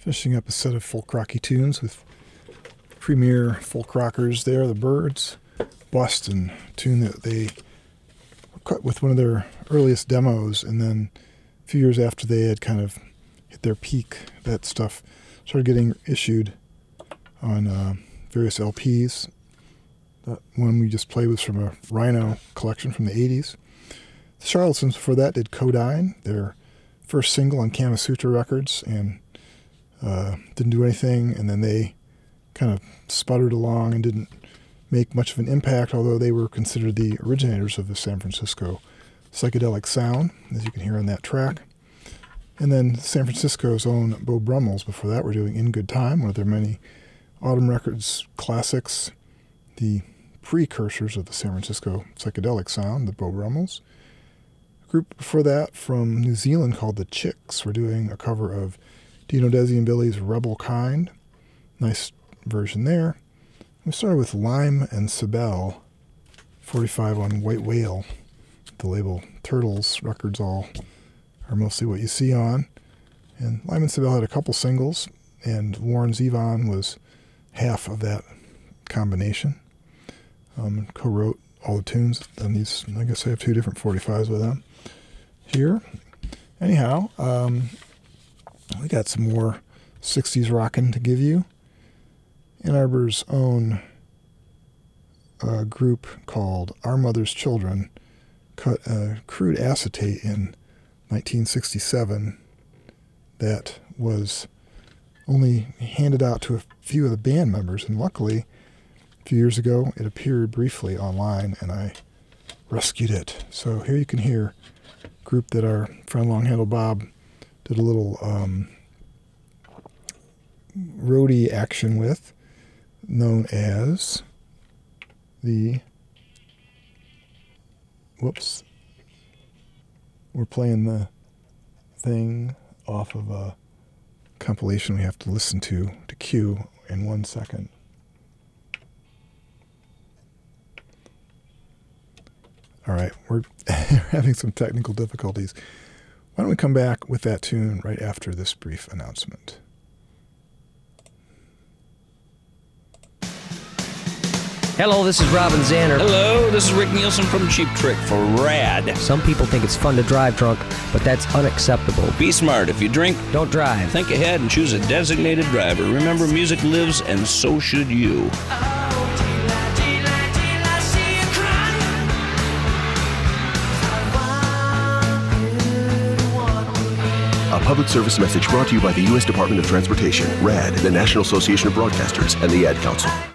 Finishing up a set of folk rocky tunes with premier folk rockers there, the Byrds. Boston tune that they cut with one of their earliest demos, and then a few years after they had kind of hit their peak, that stuff started getting issued on various LPs. That one we just played was from a Rhino collection from the 80s. The Charlatans before that did Codyne, their first single on Kama Sutra Records, and didn't do anything, and then they kind of sputtered along and didn't make much of an impact, although they were considered the originators of the San Francisco psychedelic sound, as you can hear on that track. And then San Francisco's own Beau Brummels before that were doing In Good Time, one of their many Autumn Records classics, the precursors of the San Francisco psychedelic sound, the Beau Brummels. A group before that from New Zealand called the Chicks were doing a cover of Dino Desi and Billy's Rebel Kind. Nice version there. We started with Lime and Sibel, 45 on White Whale. The label Turtles records all are mostly what you see on. And Lime and Sibel had a couple singles, and Warren Zevon was half of that combination. Co-wrote all the tunes on these. I guess I have two different 45s with them here. Anyhow, we got some more 60s rockin' to give you. Ann Arbor's own group called Our Mother's Children cut a crude acetate in 1967 that was only handed out to a few of the band members, and luckily a few years ago it appeared briefly online and I rescued it. So here you can hear a group that our friend Longhandle Bob did a little roadie action with, known as the, we're playing the thing off of a compilation we have to listen to cue in 1 second. All right, we're having some technical difficulties. Why don't we come back with that tune right after this brief announcement? Hello, this is Robin Zander. Hello, this is Rick Nielsen from Cheap Trick for RAD. Some people think it's fun to drive drunk, but that's unacceptable. Be smart. If you drink, don't drive. Think ahead and choose a designated driver. Remember, music lives, and so should you. A public service message brought to you by the U.S. Department of Transportation, RAD, the National Association of Broadcasters, and the Ad Council.